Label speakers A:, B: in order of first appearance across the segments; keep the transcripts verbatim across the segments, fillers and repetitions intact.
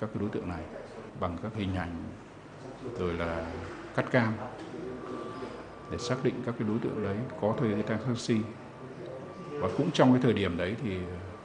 A: các đối tượng này bằng các hình ảnh rồi là cắt cam để xác định các cái đối tượng đấy có thuê cái taxi. Và cũng trong cái thời điểm đấy thì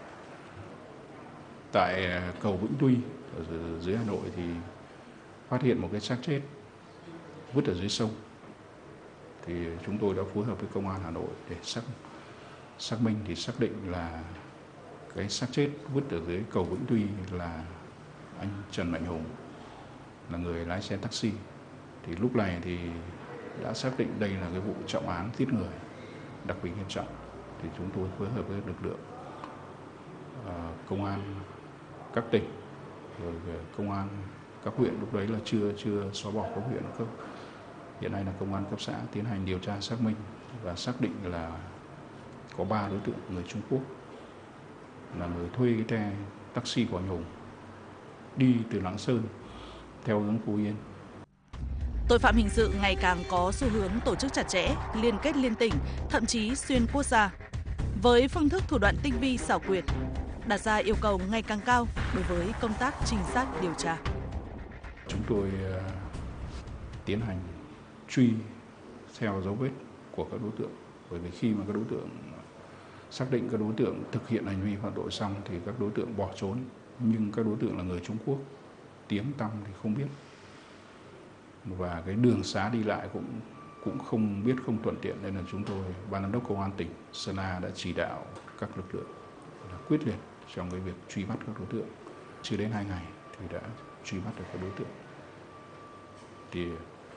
A: tại cầu Vĩnh Tuy ở dưới Hà Nội thì phát hiện một cái xác chết vứt ở dưới sông. Thì chúng tôi đã phối hợp với công an Hà Nội để xác xác minh thì xác định là cái xác chết vứt ở dưới cầu Vĩnh Tuy là anh Trần Mạnh Hùng, là người lái xe taxi. Thì lúc này thì đã xác định đây là cái vụ trọng án giết người đặc biệt nghiêm trọng. Thì chúng tôi phối hợp với lực lượng uh, công an các tỉnh, rồi công an các huyện, lúc đấy là chưa chưa xóa bỏ các huyện cấp. Hiện nay là công an cấp xã tiến hành điều tra xác minh và xác định là có ba đối tượng người Trung Quốc là người thuê cái xe taxi của anh Hùng đi từ Lạng Sơn theo hướng Phú Yên.
B: Tội phạm hình sự ngày càng có xu hướng tổ chức chặt chẽ, liên kết liên tỉnh, thậm chí xuyên quốc gia. Với phương thức thủ đoạn tinh vi xảo quyệt, đặt ra yêu cầu ngày càng cao đối với công tác trinh sát điều tra.
A: Chúng tôi uh, tiến hành truy theo dấu vết của các đối tượng, bởi vì khi mà các đối tượng xác định các đối tượng thực hiện hành vi phạm tội xong thì các đối tượng bỏ trốn, nhưng các đối tượng là người Trung Quốc, tiếng tăm thì không biết, và cái đường xá đi lại cũng cũng không biết, không thuận tiện, nên là chúng tôi, ban giám đốc công an tỉnh Sơn La đã chỉ đạo các lực lượng là quyết liệt trong cái việc truy bắt các đối tượng. Chưa đến hai ngày thì đã truy bắt được các đối tượng. Thì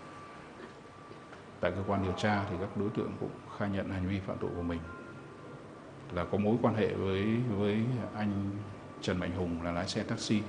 A: tại cơ quan điều tra thì các đối tượng cũng khai nhận hành vi phạm tội của mình là có mối quan hệ với với anh Trần Mạnh Hùng là lái xe taxi,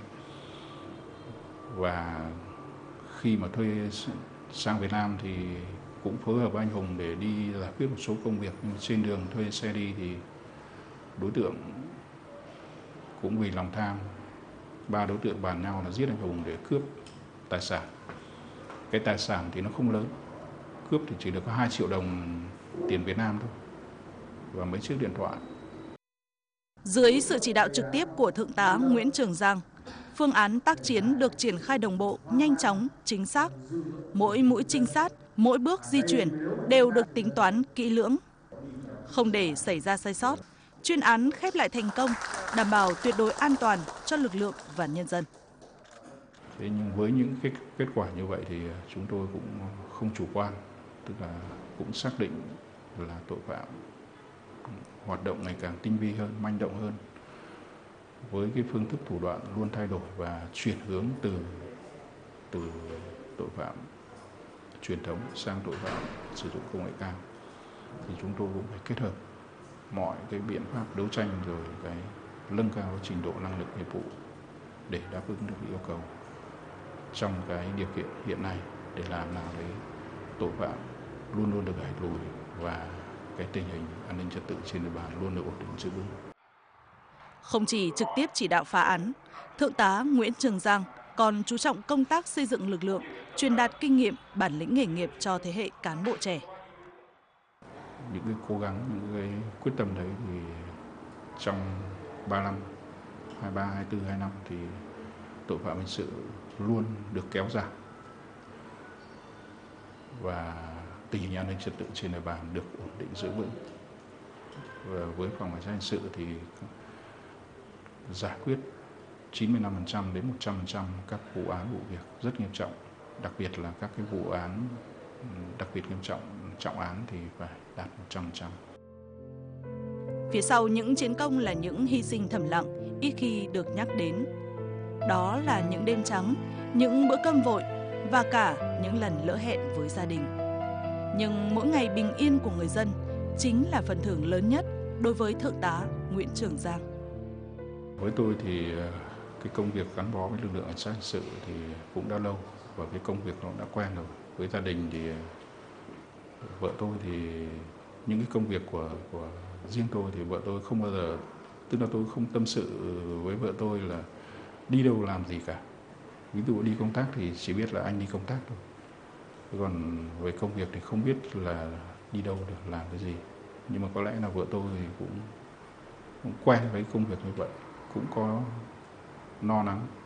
A: và khi mà thuê sang Việt Nam thì cũng phối hợp với anh Hùng để đi giải quyết một số công việc. Nhưng trên đường thuê xe đi thì đối tượng cũng vì lòng tham, ba đối tượng bàn nhau là giết anh Hùng để cướp tài sản. Cái tài sản thì nó không lớn, cướp thì chỉ được có hai triệu đồng tiền Việt Nam thôi và mấy chiếc điện thoại.
B: Dưới sự chỉ đạo trực tiếp của Thượng tá Nguyễn Trường Giang, phương án tác chiến được triển khai đồng bộ, nhanh chóng, chính xác. Mỗi mũi trinh sát, mỗi bước di chuyển đều được tính toán kỹ lưỡng. Không để xảy ra sai sót, chuyên án khép lại thành công, đảm bảo tuyệt đối an toàn cho lực lượng và nhân dân.
A: Thế nhưng với những cái kết quả như vậy thì chúng tôi cũng không chủ quan, tức là cũng xác định là tội phạm hoạt động ngày càng tinh vi hơn, manh động hơn, với cái phương thức thủ đoạn luôn thay đổi và chuyển hướng từ từ tội phạm truyền thống sang tội phạm sử dụng công nghệ cao. Thì chúng tôi cũng phải kết hợp mọi cái biện pháp đấu tranh rồi cái nâng cao trình độ năng lực nghiệp vụ để đáp ứng được yêu cầu trong cái điều kiện hiện nay, để làm nào đấy tội phạm luôn luôn được đẩy lùi và cái tình hình an ninh trật tự trên địa bàn luôn được ổn định giữ vững.
B: Không chỉ trực tiếp chỉ đạo phá án, Thượng tá Nguyễn Trường Giang còn chú trọng công tác xây dựng lực lượng, truyền đạt kinh nghiệm, bản lĩnh nghề nghiệp cho thế hệ cán bộ trẻ.
A: Những cái cố gắng, những cái quyết tâm đấy thì trong ba năm, hai ba, hai tư, hai năm thì tội phạm hình sự luôn được kéo giảm và tình hình an ninh trật tự trên địa bàn được ổn định giữ vững. Và với phòng cảnh sát hình sự thì giải quyết chín mươi lăm phần trăm đến một trăm phần trăm các vụ án vụ việc rất nghiêm trọng, đặc biệt là các cái vụ án đặc biệt nghiêm trọng, trọng án thì phải đạt một trăm phần trăm.
B: Phía sau những chiến công là những hy sinh thầm lặng, ít khi được nhắc đến. Đó là những đêm trắng, những bữa cơm vội và cả những lần lỡ hẹn với gia đình. Nhưng mỗi ngày bình yên của người dân chính là phần thưởng lớn nhất đối với Thượng tá Nguyễn Trường Giang.
A: Với tôi thì cái công việc gắn bó với lực lượng cảnh sát hình sự thì cũng đã lâu, và cái công việc nó đã quen rồi. Với gia đình thì vợ tôi thì những cái công việc của của riêng tôi thì vợ tôi không bao giờ, tức là tôi không tâm sự với vợ tôi là đi đâu làm gì cả. Ví dụ đi công tác thì chỉ biết là anh đi công tác thôi. Còn về công việc thì không biết là đi đâu được, làm cái gì. Nhưng mà có lẽ là vợ tôi thì cũng, cũng quen với công việc như vậy, cũng có no nắng